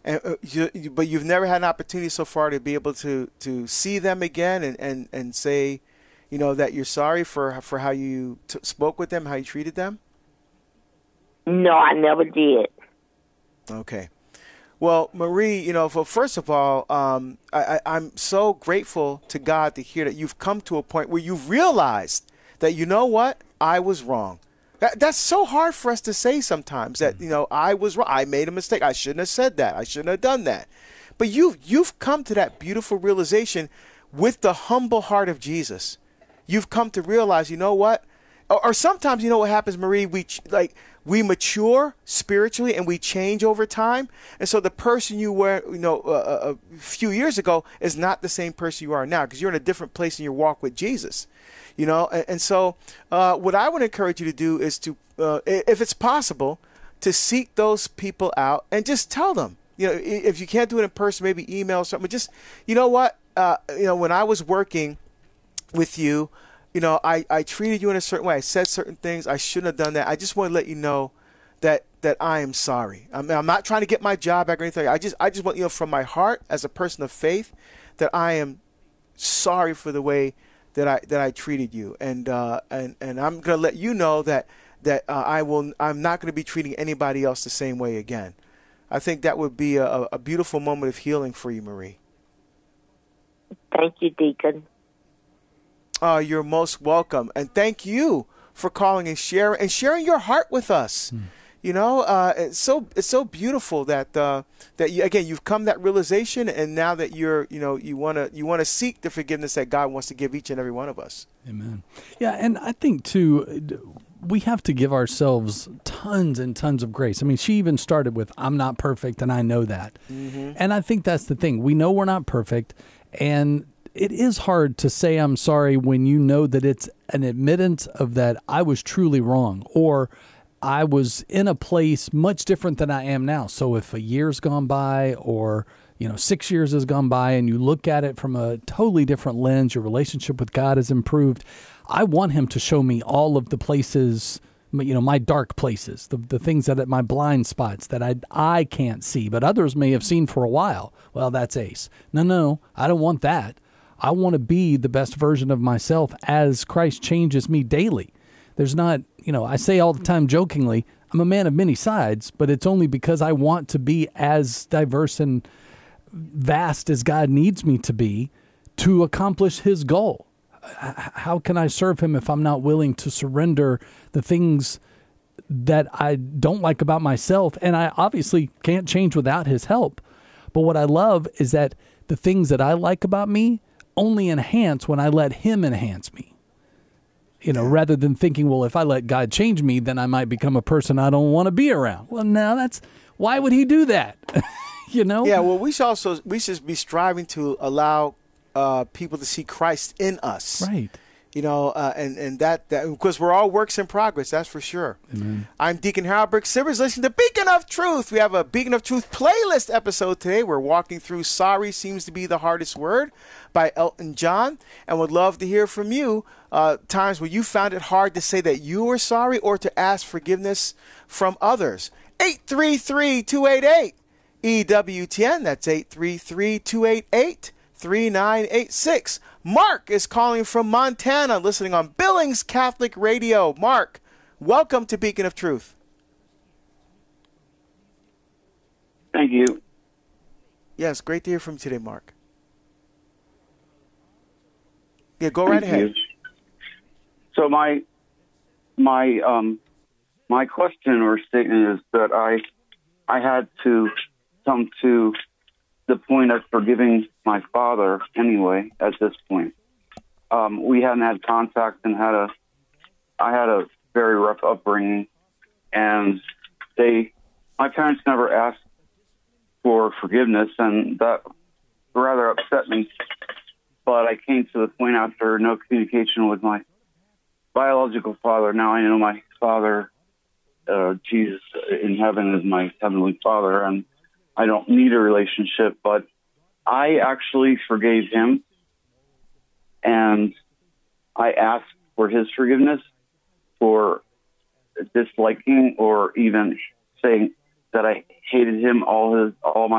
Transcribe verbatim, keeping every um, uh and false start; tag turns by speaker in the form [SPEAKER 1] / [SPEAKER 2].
[SPEAKER 1] And uh, you, you, but you've never had an opportunity so far to be able to, to see them again and, and, and say, you know, that you're sorry for for how you t- spoke with them, how you treated them?
[SPEAKER 2] No, I never did.
[SPEAKER 1] Okay. Well, Marie, you know, for, first of all, um, I, I, I'm so grateful to God to hear that you've come to a point where you've realized that, you know what, I was wrong. That, that's so hard for us to say sometimes that, you know, I was wrong. I made a mistake. I shouldn't have said that. I shouldn't have done that. But you've, you've come to that beautiful realization with the humble heart of Jesus. You've come to realize, you know what? Or, or sometimes, you know what happens, Marie? We ch- like we mature spiritually and we change over time. And so the person you were, you know, uh, a few years ago is not the same person you are now because you're in a different place in your walk with Jesus. You know, and, and so uh, what I would encourage you to do is to, uh, if it's possible, to seek those people out and just tell them. You know, if you can't do it in person, maybe email or something. But just, you know what? Uh, you know, when I was working with you, you know, I, I treated you in a certain way. I said certain things. I shouldn't have done that. I just want to let you know that that I am sorry. I'm, I'm not trying to get my job back or anything. I just I just want you to know from my heart as a person of faith that I am sorry for the way that I that I treated you. And uh, and and I'm going to let you know that that uh, I will I'm not going to be treating anybody else the same way again. I think that would be a, a beautiful moment of healing for you, Marie.
[SPEAKER 2] Thank you, Deacon.
[SPEAKER 1] Uh, you're most welcome, and thank you for calling and sharing and sharing your heart with us. Mm. You know, uh, it's so it's so beautiful that uh, that you, again you've come to that realization, and now that you're you know you want to you want to seek the forgiveness that God wants to give each and every one of us.
[SPEAKER 3] Amen. Yeah, and I think too, we have to give ourselves tons and tons of grace. I mean, she even started with, "I'm not perfect, and I know that," mm-hmm. and I think that's the thing. We know we're not perfect, and it is hard to say I'm sorry when you know that it's an admittance of that I was truly wrong or I was in a place much different than I am now. So if a year's gone by or, you know, six years has gone by and you look at it from a totally different lens, your relationship with God has improved. I want him to show me all of the places, you know, my dark places, the the things that my blind spots that I I can't see, but others may have seen for a while. Well, that's ace. No, no, I don't want that. I want to be the best version of myself as Christ changes me daily. There's not, you know, I say all the time jokingly, I'm a man of many sides, but it's only because I want to be as diverse and vast as God needs me to be to accomplish his goal. How can I serve him if I'm not willing to surrender the things that I don't like about myself? And I obviously can't change without his help. But what I love is that the things that I like about me only enhance when I let him enhance me. You know, yeah. Rather than thinking, well, if I let God change me, then I might become a person I don't want to be around. Well, no, that's, why would he do that? You know?
[SPEAKER 1] Yeah, well, we should also, we should be striving to allow uh, people to see Christ in us.
[SPEAKER 3] Right.
[SPEAKER 1] You know, uh, and, and that, that, because we're all works in progress, that's for sure.
[SPEAKER 3] Amen.
[SPEAKER 1] I'm Deacon Harold Brick Sivers, listening to Beacon of Truth. We have a Beacon of Truth playlist episode today. We're walking through Sorry Seems to Be the Hardest Word by Elton John, and would love to hear from you uh, times where you found it hard to say that you were sorry or to ask forgiveness from others. eight three three, two eight eight, E W T N. That's eight three three, two eight eight, three nine eight six. Mark is calling from Montana, listening on Billings Catholic Radio. Mark, welcome to Beacon of Truth.
[SPEAKER 4] Thank you.
[SPEAKER 1] Yes, great to hear from you today, Mark. Yeah, go right
[SPEAKER 4] Thank
[SPEAKER 1] ahead.
[SPEAKER 4] You. So my my um my question or statement is that I I had to come to the point of forgiving my father anyway at this point. Um, we hadn't had contact and had a, I had a very rough upbringing, and they, my parents never asked for forgiveness, and that rather upset me. But I came to the point after no communication with my biological father. Now I know my father, uh, Jesus in heaven, is my heavenly father, and I don't need a relationship, but I actually forgave him, and I asked for his forgiveness for disliking or even saying that I hated him all his all my